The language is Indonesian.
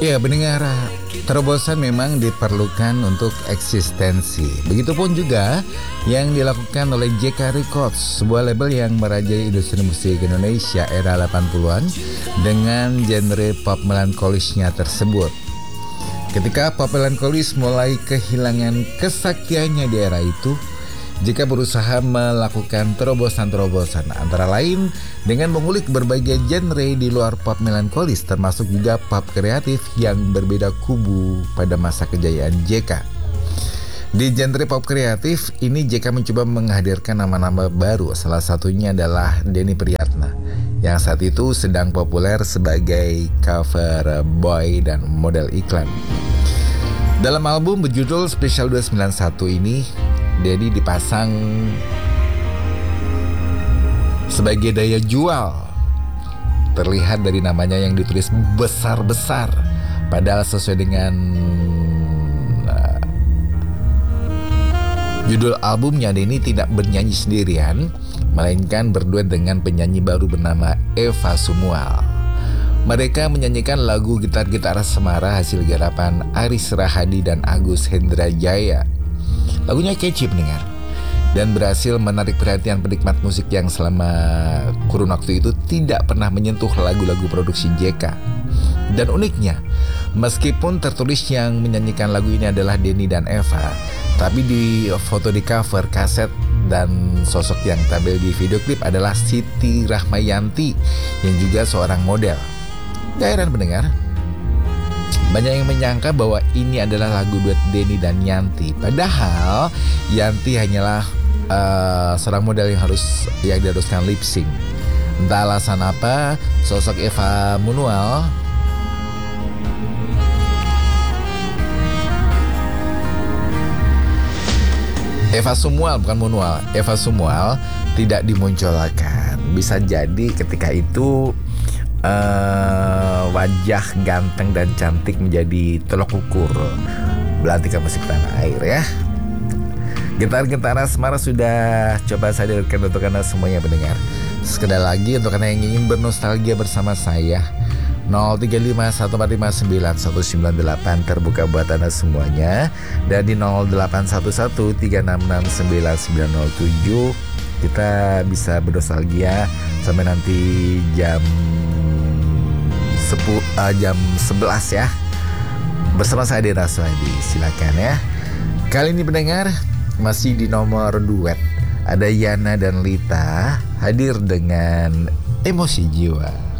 Ya, pendengar, terobosan memang diperlukan untuk eksistensi. Begitupun juga yang dilakukan oleh JK Records, sebuah label yang merajai industri musik Indonesia era 80-an dengan genre pop melankolisnya tersebut. Ketika pop melankolis mulai kehilangan kesaktiannya di era itu, JK berusaha melakukan terobosan-terobosan, antara lain dengan mengulik berbagai genre di luar pop melankolis, termasuk juga pop kreatif yang berbeda kubu pada masa kejayaan JK. Di genre pop kreatif ini JK mencoba menghadirkan nama-nama baru, salah satunya adalah Denny Priatna yang saat itu sedang populer sebagai cover boy dan model iklan. Dalam album berjudul Special 291 ini, Denny dipasang sebagai daya jual. Terlihat dari namanya yang ditulis besar-besar, padahal sesuai dengan judul albumnya, Denny tidak bernyanyi sendirian, melainkan berduet dengan penyanyi baru bernama Eva Sumual. Mereka menyanyikan lagu gitar-gitar Semara hasil garapan Aris Rahadi dan Agus Hendrajaya. Lagunya catchy pendengar, dan berhasil menarik perhatian penikmat musik yang selama kurun waktu itu tidak pernah menyentuh lagu-lagu produksi JK. Dan uniknya, meskipun tertulis yang menyanyikan lagu ini adalah Denny dan Eva, tapi di foto di cover kaset dan sosok yang tampil di video klip adalah Siti Rahmayanti yang juga seorang model. Gak heran pendengar, banyak yang menyangka bahwa ini adalah lagu duet Denny dan Yanti. Padahal Yanti hanyalah seorang model yang diharuskan lip sync. Entah alasan apa, sosok Eva Munual Eva Sumual tidak dimunculkan. Bisa jadi ketika itu wajah ganteng dan cantik menjadi tolok ukur belantikan musik tanah air ya. Gitar-gitar Asmara sudah coba saya dengarkan untuk Anda semuanya pendengar. Sekali lagi untuk Anda yang ingin bernostalgia bersama saya, 0351459198 terbuka buat Anda semuanya, dan di 0811366997 kita bisa bernostalgia sampai nanti jam 11 ya, bersama saya Dera Swadi. Silakan ya. Kali ini pendengar masih di nomor duet, ada Yana dan Lita hadir dengan Emosi Jiwa.